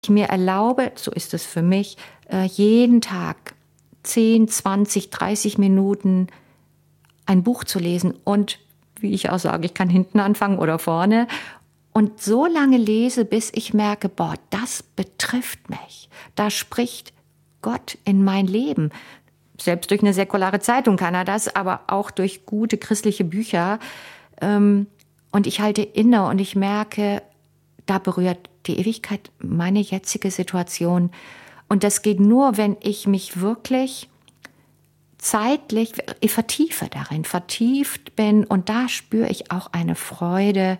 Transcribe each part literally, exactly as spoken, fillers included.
Ich mir erlaube, so ist es für mich, jeden Tag zehn, zwanzig, dreißig Minuten ein Buch zu lesen und, wie ich auch sage, ich kann hinten anfangen oder vorne und so lange lese, bis ich merke, boah, das betrifft mich. Da spricht Gott in mein Leben. Selbst durch eine säkulare Zeitung kann er das, aber auch durch gute christliche Bücher. Und ich halte inne und ich merke, da berührt die Ewigkeit meine jetzige Situation. Und das geht nur, wenn ich mich wirklich zeitlich ich vertiefe darin, vertieft bin. Und da spüre ich auch eine Freude.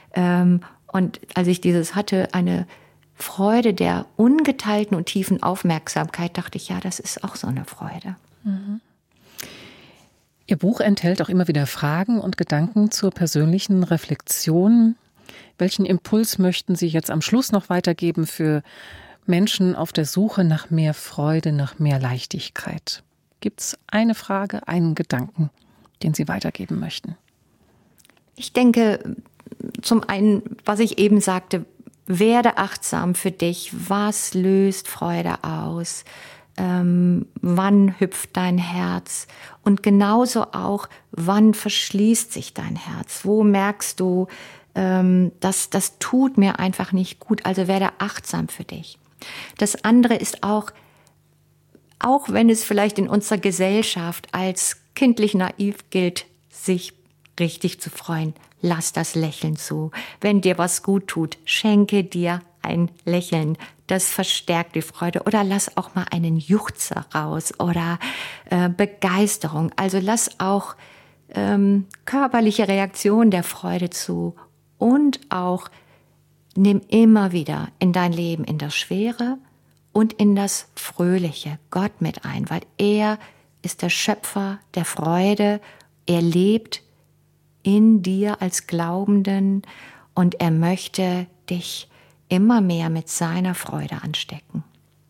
Und als ich dieses hatte, eine Freude der ungeteilten und tiefen Aufmerksamkeit, dachte ich, ja, das ist auch so eine Freude. Mhm. Ihr Buch enthält auch immer wieder Fragen und Gedanken zur persönlichen Reflexion. Welchen Impuls möchten Sie jetzt am Schluss noch weitergeben für Menschen auf der Suche nach mehr Freude, nach mehr Leichtigkeit? Gibt es eine Frage, einen Gedanken, den Sie weitergeben möchten? Ich denke, zum einen, was ich eben sagte, werde achtsam für dich. Was löst Freude aus? Ähm, wann hüpft dein Herz? Und genauso auch, wann verschließt sich dein Herz? Wo merkst du, ähm, das, das tut mir einfach nicht gut? Also werde achtsam für dich. Das andere ist auch, auch wenn es vielleicht in unserer Gesellschaft als kindlich naiv gilt, sich richtig zu freuen, lass das Lächeln zu. Wenn dir was gut tut, schenke dir ein Lächeln. Das verstärkt die Freude. Oder lass auch mal einen Juchzer raus oder äh, Begeisterung. Also lass auch ähm, körperliche Reaktionen der Freude zu. Und auch nimm immer wieder in dein Leben, in das Schwere und in das Fröhliche Gott mit ein. Weil er ist der Schöpfer der Freude. Er lebt in dir als Glaubenden und er möchte dich immer mehr mit seiner Freude anstecken.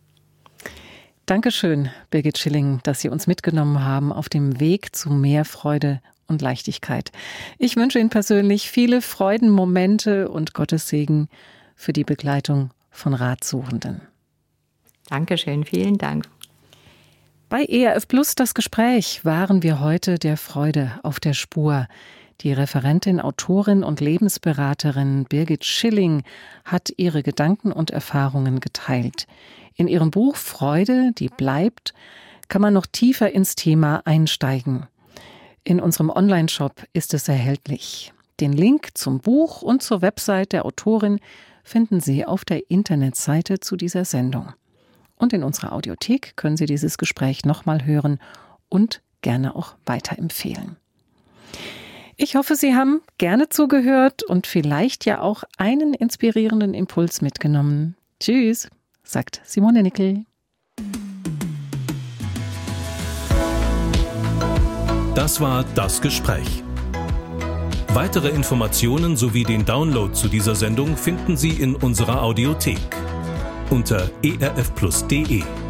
Dankeschön, Birgit Schilling, dass Sie uns mitgenommen haben auf dem Weg zu mehr Freude und Leichtigkeit. Ich wünsche Ihnen persönlich viele Freudenmomente und Gottes Segen für die Begleitung von Ratsuchenden. Dankeschön, vielen Dank. Bei E R F Plus das Gespräch waren wir heute der Freude auf der Spur. Die Referentin, Autorin und Lebensberaterin Birgit Schilling hat ihre Gedanken und Erfahrungen geteilt. In ihrem Buch Freude, die bleibt, kann man noch tiefer ins Thema einsteigen. In unserem Online-Shop ist es erhältlich. Den Link zum Buch und zur Website der Autorin finden Sie auf der Internetseite zu dieser Sendung. Und in unserer Audiothek können Sie dieses Gespräch nochmal hören und gerne auch weiterempfehlen. Ich hoffe, Sie haben gerne zugehört und vielleicht ja auch einen inspirierenden Impuls mitgenommen. Tschüss, sagt Simone Nickel. Das war das Gespräch. Weitere Informationen sowie den Download zu dieser Sendung finden Sie in unserer Audiothek unter e r f plus punkt d e.